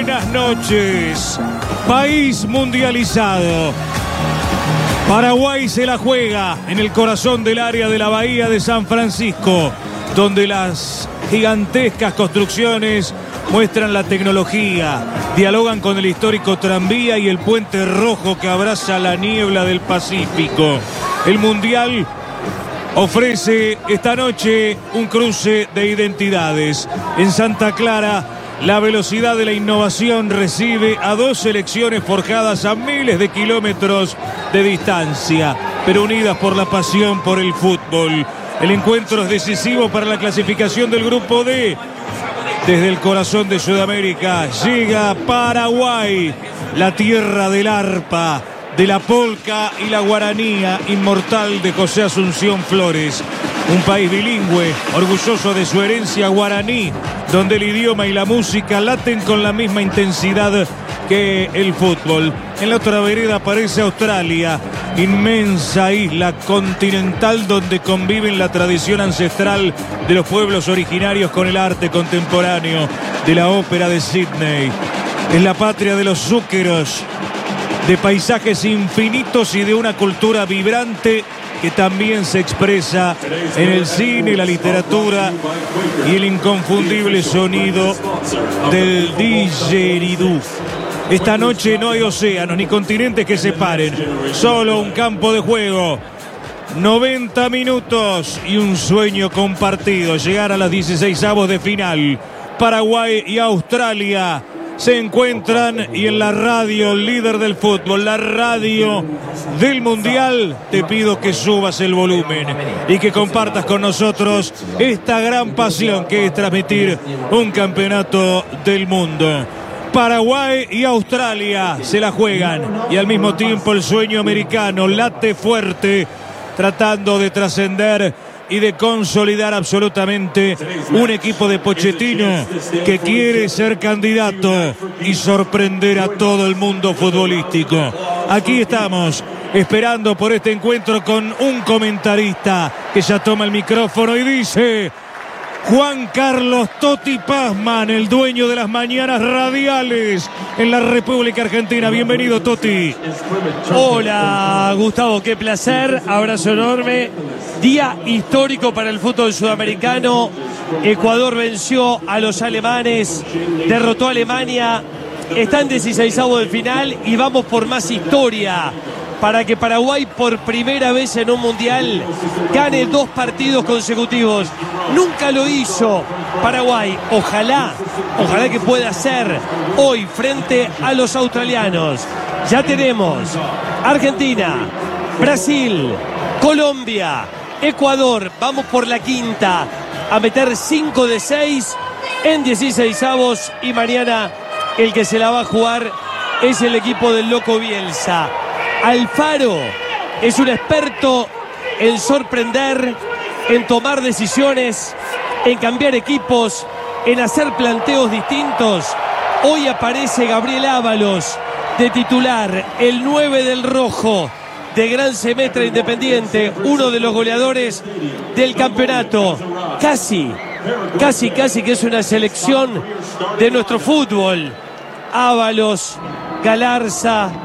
Buenas noches, país mundializado. Paraguay se la juega en el corazón del área de la Bahía de San Francisco, donde las gigantescas construcciones muestran la tecnología, dialogan con el histórico tranvía y el puente rojo que abraza la niebla del Pacífico. El Mundial ofrece esta noche un cruce de identidades. En Santa Clara, la velocidad de la innovación recibe a dos selecciones forjadas a miles de kilómetros de distancia, pero unidas por la pasión por el fútbol. El encuentro es decisivo para la clasificación del grupo D. Desde el corazón de Sudamérica llega Paraguay, la tierra del arpa, de la polca y la guaranía inmortal de José Asunción Flores. Un país bilingüe, orgulloso de su herencia guaraní, donde el idioma y la música laten con la misma intensidad que el fútbol. En la otra vereda aparece Australia, inmensa isla continental donde conviven la tradición ancestral de los pueblos originarios con el arte contemporáneo de la ópera de Sydney. Es la patria de los zúqueros, de paisajes infinitos y de una cultura vibrante que también se expresa en el cine, la literatura y el inconfundible sonido del didgeridoo. Esta noche no hay océanos ni continentes que separen, solo un campo de juego. 90 minutos y un sueño compartido, llegar a las 16avos de final. Paraguay y Australia se encuentran y en la radio líder del fútbol, la radio del Mundial, te pido que subas el volumen y que compartas con nosotros esta gran pasión que es transmitir un campeonato del mundo. Paraguay y Australia se la juegan y al mismo tiempo el sueño americano late fuerte, tratando de trascender y de consolidar absolutamente un equipo de Pochettino que quiere ser candidato y sorprender a todo el mundo futbolístico. Aquí estamos esperando por este encuentro con un comentarista que ya toma el micrófono y dice: Juan Carlos Totti Pazman, el dueño de las mañanas radiales en la República Argentina. Bienvenido, Totti. Hola, Gustavo, qué placer, abrazo enorme. Día histórico para el fútbol sudamericano. Ecuador venció a los alemanes, derrotó a Alemania, está en 16avos de final y vamos por más historia para que Paraguay por primera vez en un mundial gane 2 partidos consecutivos. Nunca lo hizo Paraguay. Ojalá que pueda hacer hoy frente a los australianos. Ya tenemos Argentina, Brasil, Colombia, Ecuador. Vamos por la quinta a meter 5 de 6 en 16avos y mañana el que se la va a jugar es el equipo del Loco Bielsa. Alfaro es un experto en sorprender, en tomar decisiones, en cambiar equipos, en hacer planteos distintos. Hoy aparece Gabriel Ábalos de titular, el 9 del rojo de Gran Semestre Independiente, uno de los goleadores del campeonato. Casi que es una selección de nuestro fútbol. Ábalos, Galarza,